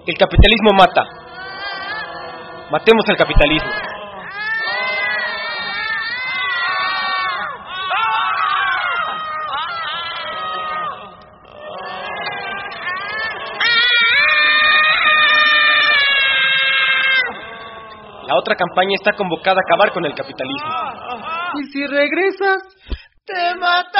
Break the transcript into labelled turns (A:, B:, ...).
A: El capitalismo mata. Matemos al capitalismo. La otra campaña está convocada a acabar con el capitalismo.
B: ¿Y si regresas? ¡Te mata!